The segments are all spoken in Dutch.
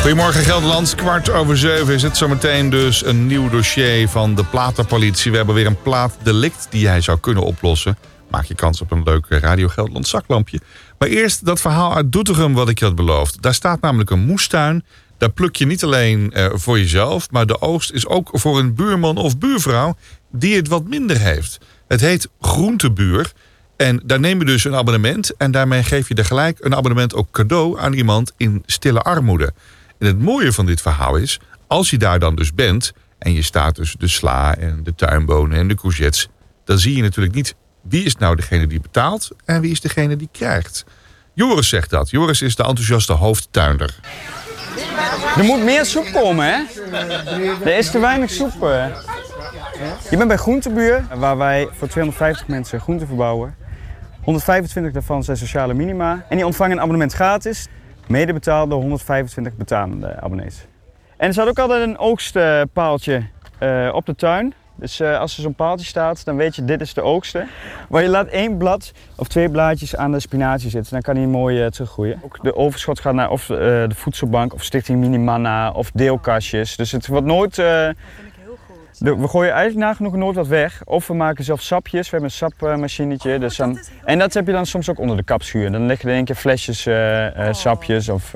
Goedemorgen Gelderland, 6:15 is het. Zometeen dus een nieuw dossier van de platenpolitie. We hebben weer een plaatdelict die jij zou kunnen oplossen. Maak je kans op een leuk Radio Gelderland zaklampje. Maar eerst dat verhaal uit Doetinchem wat ik je had beloofd. Daar staat namelijk een moestuin. Daar pluk je niet alleen voor jezelf, maar de oogst is ook voor een buurman of buurvrouw die het wat minder heeft. Het heet Groentebuur. En daar neem je dus een abonnement. En daarmee geef je er gelijk een abonnement ook cadeau aan iemand in stille armoede. En het mooie van dit verhaal is, als je daar dan dus bent en je staat tussen de sla en de tuinbonen en de courgettes, dan zie je natuurlijk niet wie is nou degene die betaalt en wie is degene die krijgt. Joris zegt dat. Joris is de enthousiaste hoofdtuinder. Er moet meer soep komen, hè? Er is te weinig soep. Je bent bij Groentebuur, waar wij voor 250 mensen groenten verbouwen. 125 daarvan zijn sociale minima. En die ontvangen een abonnement gratis, mede betaald door 125 betalende abonnees. En er staat ook altijd een oogstpaaltje op de tuin. Dus als er zo'n paaltje staat, dan weet je, dit is de oogsten. Maar je laat 1 blad of 2 blaadjes aan de spinazie zitten, dan kan die mooi teruggroeien. Ook de overschot gaat naar of de voedselbank, of Stichting Minimanna, of deelkastjes. Dus het wordt nooit... we gooien eigenlijk nagenoeg nooit wat weg. Of we maken zelf sapjes, we hebben een sapmachinetje. Dus en dat heb je dan soms ook onder de kapschuur. Dan leg je er in één keer flesjes sapjes of...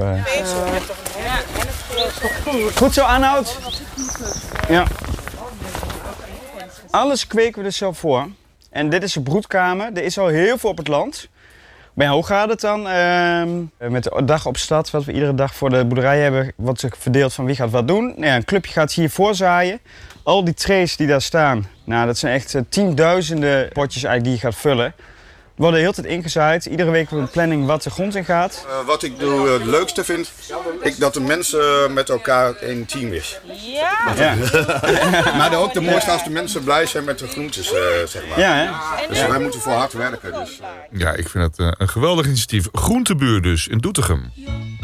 Goed zo, Arnoud. Ja. Alles kweken we er zelf voor. En dit is de broedkamer. Er is al heel veel op het land. Maar ja, hoe gaat het dan? Met de dag op stad, wat we iedere dag voor de boerderij hebben, wordt zich verdeeld van wie gaat wat doen. Nou ja, een clubje gaat hier voorzaaien. Al die trays die daar staan, nou, dat zijn echt tienduizenden potjes eigenlijk die je gaat vullen. Worden de hele tijd ingezaaid. Iedere week een planning wat de grond in gaat. Wat ik het leukste vind, dat de mensen met elkaar een team is. Ja. Maar ook de mooiste als de mensen blij zijn met de groentes, zeg maar. Ja, hè? Dus wij moeten voor hard werken. Dus, Ja, ik vind het een geweldig initiatief. Groentebuur dus in Doetinchem.